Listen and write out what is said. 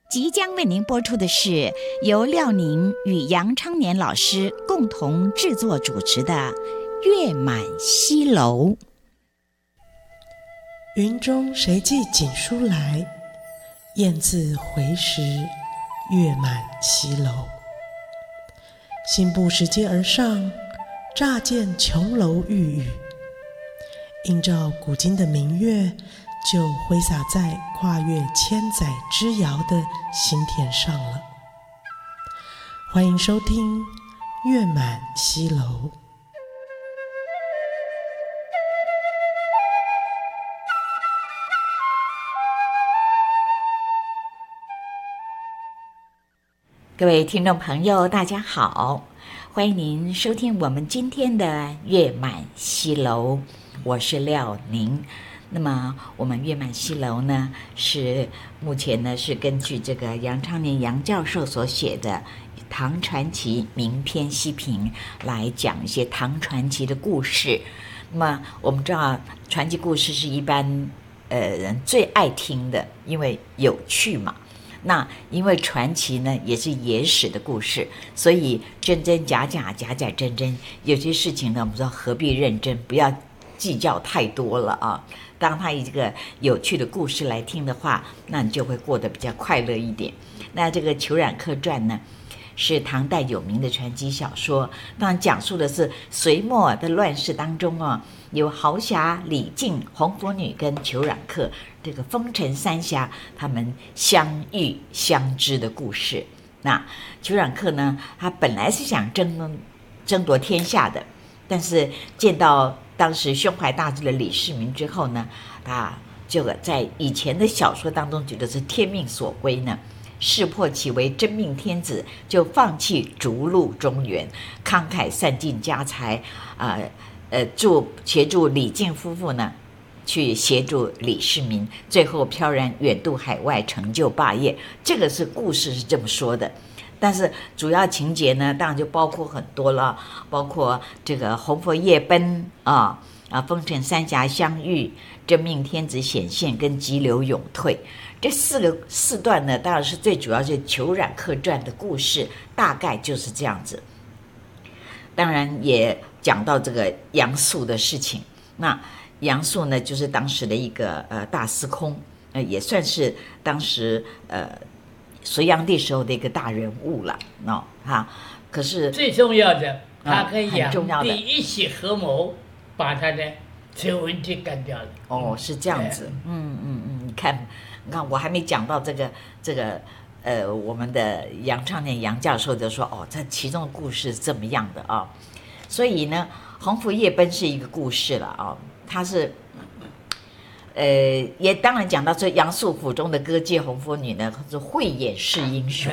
即将为您播出的是由廖宁与杨昌年老师共同制作主持的《月满西楼》。 云中谁寄锦书来？雁字回时，月满西楼。信步拾阶而上，乍见琼楼玉宇，映照古今的明月，就挥洒在跨越千载之遥的心田上了。欢迎收听《月满西楼》。 各位听众朋友大家好，欢迎您收听我们今天的月满西楼，我是廖宁。那么我们月满西楼呢，是目前呢是根据这个杨昌年杨教授所写的唐传奇名篇西评来讲一些唐传奇的故事。那么我们知道传奇故事是一般人最爱听的，因为有趣嘛。那因为传奇呢也是野史的故事，所以真真假假，假假真真，有些事情呢我们说何必认真，不要计较太多了啊。当它一个有趣的故事来听的话，那你就会过得比较快乐一点。那这个《裘冉客传》呢是唐代有名的传奇小说，当然讲述的是隋末的乱世当中有豪侠李靖、红拂女跟裘冉客这个风尘三侠他们相遇相知的故事。那裘冉客呢，他本来是想争夺天下的，但是见到当时胸怀大志的李世民之后呢，他这个在以前的小说当中觉得是天命所归呢，识破其为真命天子，就放弃逐鹿中原，慷慨散尽家财协助李靖夫妇呢去协助李世民，最后飘然远渡海外，成就霸业。这个是故事是这么说的，但是主要情节呢当然就包括很多了，包括这个红拂夜奔风尘三侠相遇，真命天子显现跟急流勇退。这四段呢当然是最主要是《裘冉客传》的故事，大概就是这样子。当然也讲到这个杨素的事情。那杨素呢就是当时的一个大司空，也算是当时隋炀帝时候的一个大人物了可是最重要的，他跟杨帝一起合谋把他的陈文帝干掉了。 是这样子。你看我还没讲到这个我们的杨昌年杨教授就说这其中的故事是这么样的所以呢红拂夜奔是一个故事了它是也当然讲到这杨素府中的歌妓红拂女呢是慧眼识英雄